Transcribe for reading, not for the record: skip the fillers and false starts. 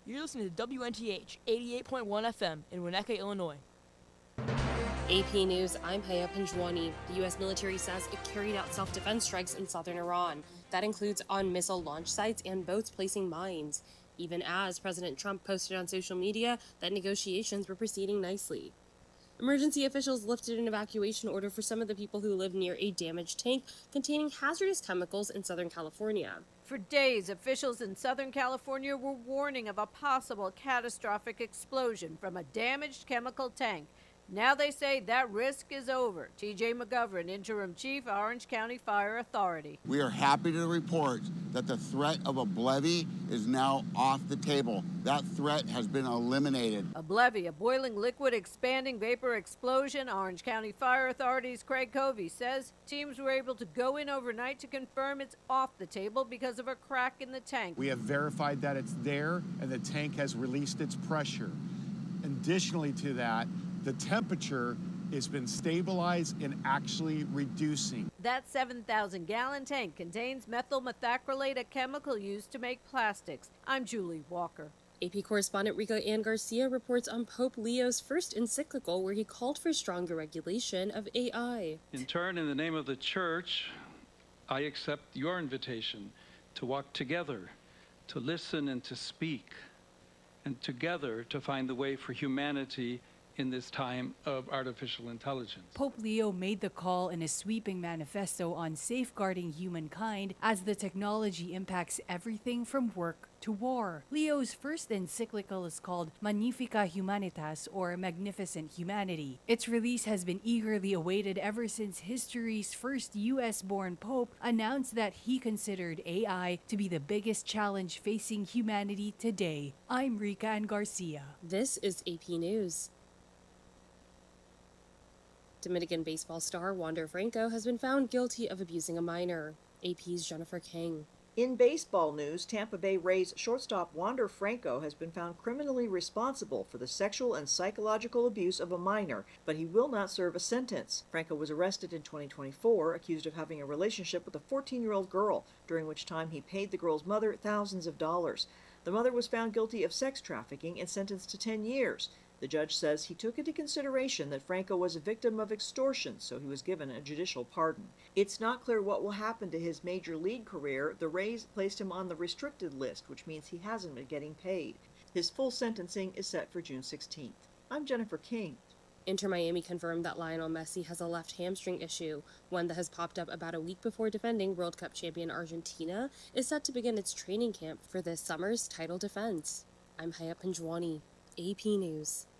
You're listening to WNTH 88.1 FM in Winnetka, Illinois. AP News, I'm Haya Panjwani. The U.S. military says it carried out self-defense strikes in southern Iran. That includes on missile launch sites and boats placing mines, even as President Trump posted on social media that negotiations were proceeding nicely. Emergency officials lifted an evacuation order for some of the people who live near a damaged tank containing hazardous chemicals in Southern California. For days, officials in Southern California were warning of a possible catastrophic explosion from a damaged chemical tank. Now they say that risk is over. TJ McGovern, Interim Chief, Orange County Fire Authority. We are happy to report that the threat of a BLEVE is now off the table. That threat has been eliminated. A BLEVE, a boiling liquid expanding vapor explosion. Orange County Fire Authority's Craig Covey says teams were able to go in overnight to confirm it's off the table because of a crack in the tank. We have verified that it's there and the tank has released its pressure. Additionally to that, the temperature has been stabilized and actually reducing. That 7,000-gallon tank contains methyl methacrylate, a chemical used to make plastics. I'm Julie Walker. AP correspondent Rica Ann Garcia reports on Pope Leo's first encyclical where he called for stronger regulation of AI. In turn, in the name of the Church, I accept your invitation to walk together, to listen and to speak, and together to find the way for humanity in this time of artificial intelligence. Pope Leo made the call in a sweeping manifesto on safeguarding humankind as the technology impacts everything from work to war. Leo's first encyclical is called Magnificat Humanitas, or Magnificent Humanity. Its release has been eagerly awaited ever since history's first US-born pope announced that he considered AI to be the biggest challenge facing humanity today. I'm Rica Ann Garcia. This is AP News. Dominican baseball star Wander Franco has been found guilty of abusing a minor. AP's Jennifer King. In baseball news, Tampa Bay Rays shortstop Wander Franco has been found criminally responsible for the sexual and psychological abuse of a minor, but he will not serve a sentence. Franco was arrested in 2024, accused of having a relationship with a 14-year-old girl, during which time he paid the girl's mother thousands of dollars. The mother was found guilty of sex trafficking and sentenced to 10 years. The judge says he took into consideration that Franco was a victim of extortion, so he was given a judicial pardon. It's not clear what will happen to his major league career. The Rays placed him on the restricted list, which means he hasn't been getting paid. His full sentencing is set for June 16th. I'm Jennifer King. Inter Miami confirmed that Lionel Messi has a left hamstring issue, one that has popped up about a week before defending World Cup champion Argentina is set to begin its training camp for this summer's title defense. I'm Haya Panjwani, AP News.